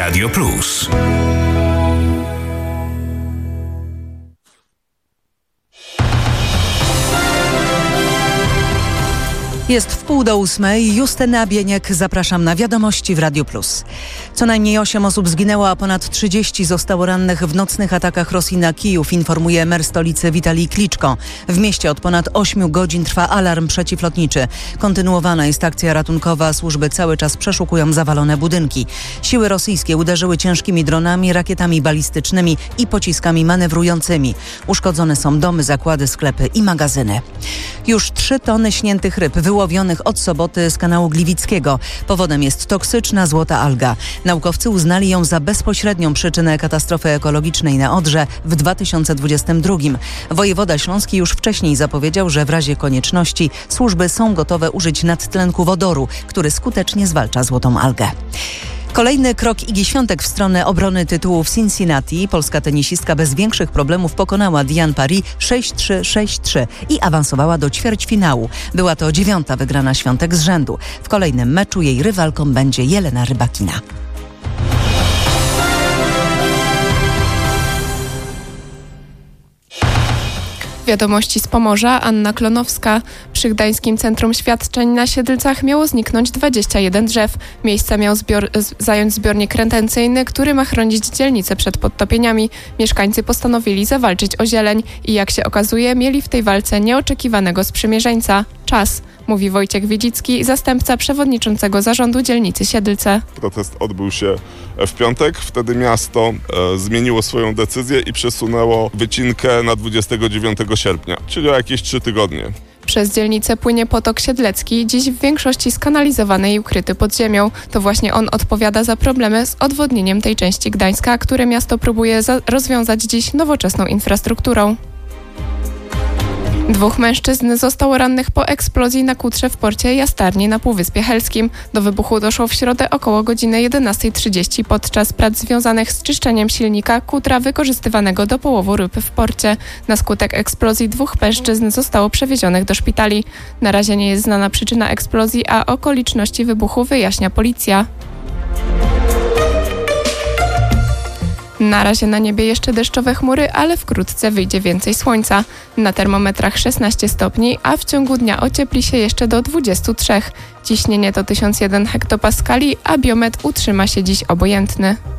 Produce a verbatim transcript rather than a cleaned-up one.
Radio Plus. Jest w pół do ósmej. Justyna Bieniek, zapraszam na wiadomości w Radio Plus. Co najmniej osiem osób zginęło, a ponad trzydzieści zostało rannych w nocnych atakach Rosji na Kijów, informuje mer stolicy Witalij Kliczko. W mieście od ponad ośmiu godzin trwa alarm przeciwlotniczy. Kontynuowana jest akcja ratunkowa, służby cały czas przeszukują zawalone budynki. Siły rosyjskie uderzyły ciężkimi dronami, rakietami balistycznymi i pociskami manewrującymi. Uszkodzone są domy, zakłady, sklepy i magazyny. Już trzy tony śniętych ryb wyłowionych od soboty z kanału Gliwickiego. Powodem jest toksyczna złota alga. Naukowcy uznali ją za bezpośrednią przyczynę katastrofy ekologicznej na Odrze w dwa tysiące dwudziestym drugim. Wojewoda śląski już wcześniej zapowiedział, że w razie konieczności służby są gotowe użyć nadtlenku wodoru, który skutecznie zwalcza złotą algę. Kolejny krok Igi Świątek w stronę obrony tytułu w Cincinnati. Polska tenisistka bez większych problemów pokonała Diane Paris sześć trzy sześć trzy i awansowała do ćwierćfinału. Była to dziewiąta wygrana Świątek z rzędu. W kolejnym meczu jej rywalką będzie Jelena Rybakina. Wiadomości z Pomorza, Anna Klonowska. Przy Gdańskim Centrum Świadczeń na Siedlcach miało zniknąć dwadzieścia jeden drzew. Miejsce miał zbior, zająć zbiornik retencyjny, który ma chronić dzielnicę przed podtopieniami. Mieszkańcy postanowili zawalczyć o zieleń i jak się okazuje, mieli w tej walce nieoczekiwanego sprzymierzeńca – czas, mówi Wojciech Wiedzicki, zastępca przewodniczącego zarządu dzielnicy Siedlce. Protest odbył się w piątek, wtedy miasto e, zmieniło swoją decyzję i przesunęło wycinkę na dwudziestego dziewiątego sierpnia, czyli o jakieś trzy tygodnie. Przez dzielnicę płynie potok Siedlecki, dziś w większości skanalizowany i ukryty pod ziemią. To właśnie on odpowiada za problemy z odwodnieniem tej części Gdańska, które miasto próbuje za- rozwiązać dziś nowoczesną infrastrukturą. Dwóch mężczyzn zostało rannych po eksplozji na kutrze w porcie Jastarni na Półwyspie Helskim. Do wybuchu doszło w środę około godziny jedenastej trzydzieści podczas prac związanych z czyszczeniem silnika kutra wykorzystywanego do połowu ryb w porcie. Na skutek eksplozji dwóch mężczyzn zostało przewiezionych do szpitali. Na razie nie jest znana przyczyna eksplozji, a okoliczności wybuchu wyjaśnia policja. Na razie na niebie jeszcze deszczowe chmury, ale wkrótce wyjdzie więcej słońca. Na termometrach szesnaście stopni, a w ciągu dnia ociepli się jeszcze do dwudziestu trzech. Ciśnienie to tysiąc jeden hektopaskali, a biometr utrzyma się dziś obojętny.